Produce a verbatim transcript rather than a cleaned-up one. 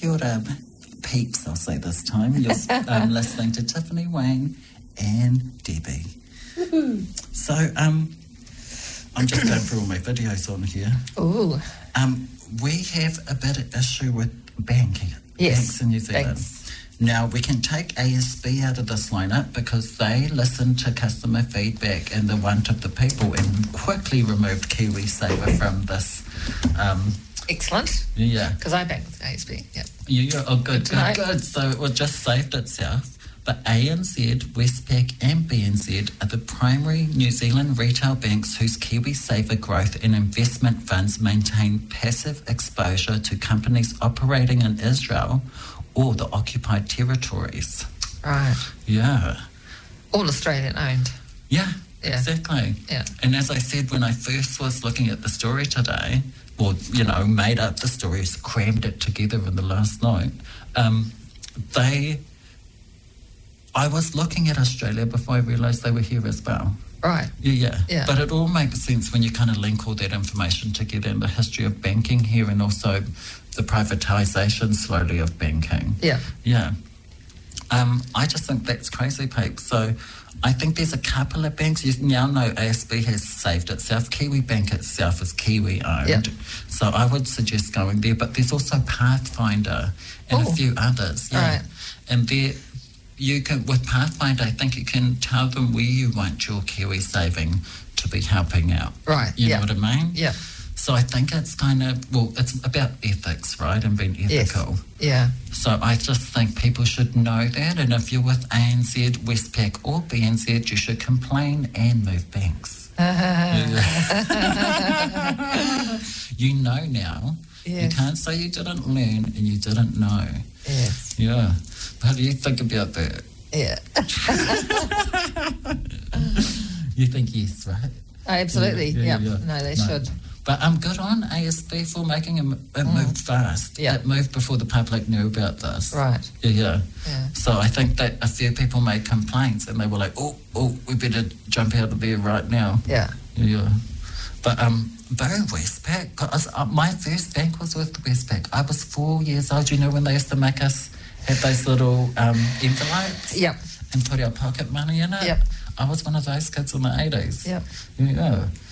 Kia ora, peeps, I'll say this time. You're um, listening to Tiffany, Wayne and Debbie. So, um, I'm just going through all my videos on here. Ooh. Um, we have a bit of issue with banking. Yes. Banks in New Zealand. Banks. Now, we can take A S B out of this lineup because they listened to customer feedback and the want of the people and quickly removed KiwiSaver from this. Um, Excellent. yeah. Because I bank with A S B. Yep. You, you, oh, good, good, Right. good. So it just saved itself. But A N Z, Westpac and B N Z are the primary New Zealand retail banks whose KiwiSaver growth and investment funds maintain passive exposure to companies operating in Israel or the occupied territories. Right. Yeah. All Australian owned. Yeah, Yeah. exactly. Yeah. And as I said, when I first was looking at the story today, or, you know, made up the stories, crammed it together in the last night, um, they... I was looking at Australia before I realised they were here as well. Right. Yeah, yeah, Yeah. But it all makes sense when you kind of link all that information together in the history of banking here and also the privatisation slowly of banking. Yeah. Yeah. Um, I just think that's crazy, Pete. So I think there's a couple of banks. You now know A S B has saved itself. Kiwi Bank itself is Kiwi owned. Yeah. So I would suggest going there. But there's also Pathfinder and Oh. a few others. Yeah. Right. And there, you can, with Pathfinder, I think you can tell them where you want your Kiwi saving to be helping out. Right. You yeah. know what I mean? Yeah. So I think it's kind of, well, it's about ethics, right? And being Yes. ethical. Yeah. So I just think people should know that. And if you're with A N Z, Westpac or B N Z, you should complain and move banks. You know now. You Yes. can't say you didn't learn and you didn't know. Yes. Yeah. How do you think about that? Yeah. You think yes, right? Absolutely. Yeah, Yeah. yeah, yeah. No, they No. should. But I'm good on A S B for making it, it moved fast. Yeah. It moved before the public knew about this. Right. Yeah, yeah. Yeah. So I think that a few people made complaints and they were like, oh, oh, we better jump out of there right now. Yeah. Yeah, yeah. But um, Bo Westpac, 'cause, uh, my first bank was with Westpac. I was four years old. You know when they used to make us have those little um, envelopes? Yep. And put our pocket money in it? Yep. I was one of those kids in the eighties. Yep. Yeah.